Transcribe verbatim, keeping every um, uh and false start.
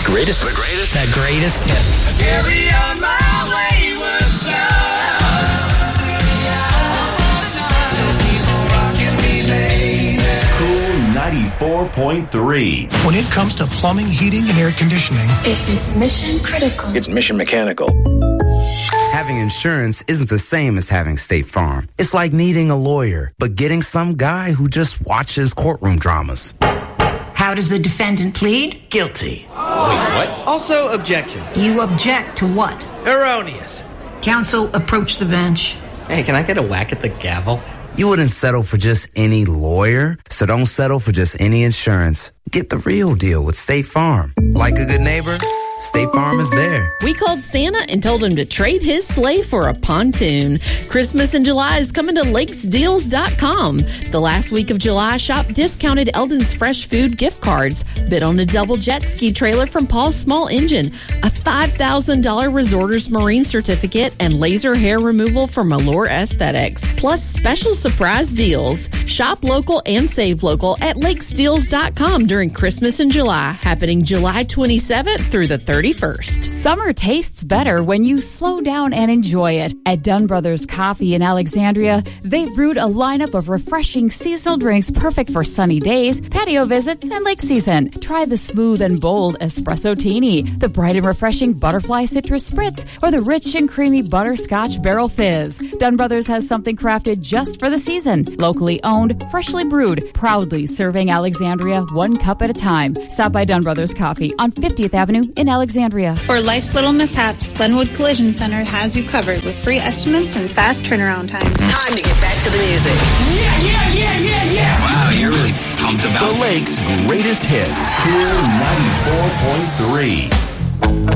greatest, the greatest, the greatest hits. Carry on my wayward son. Cool ninety-four point three. When it comes to plumbing, heating, and air conditioning, if it's mission critical, it's Mission Mechanical. Having insurance isn't the same as having State Farm. It's like needing a lawyer, but getting some guy who just watches courtroom dramas. How does the defendant plead? Guilty. Wait, what? Also, objection. You object to what? Erroneous. Counsel, approach the bench. Hey, can I get a whack at the gavel? You wouldn't settle for just any lawyer, so don't settle for just any insurance. Get the real deal with State Farm. Like a good neighbor, State Farm is there. We called Santa and told him to trade his sleigh for a pontoon. Christmas in July is coming to lakes deals dot com. The last week of July, shop discounted Eldon's Fresh Food gift cards. Bid on a double jet ski trailer from Paul's Small Engine, a five thousand dollars Resorters Marine certificate, and laser hair removal from Allure Aesthetics. Plus special surprise deals. Shop local and save local at lakes deals dot com during Christmas in July, happening July twenty-seventh through the thirty-first. Summer tastes better when you slow down and enjoy it. At Dunn Brothers Coffee in Alexandria, they've brewed a lineup of refreshing seasonal drinks perfect for sunny days, patio visits, and lake season. Try the smooth and bold espresso teeny, the bright and refreshing butterfly citrus spritz, or the rich and creamy butterscotch barrel fizz. Dunn Brothers has something crafted just for the season. Locally owned, freshly brewed, proudly serving Alexandria one cup at a time. Stop by Dunn Brothers Coffee on fiftieth Avenue in Alexandria. For life's little mishaps, Glenwood Collision Center has you covered with free estimates and fast turnaround times. Time to get back to the music. Yeah, yeah, yeah, yeah, yeah. Wow, you're really pumped about The Lake's greatest hits. Cool ninety-four point three.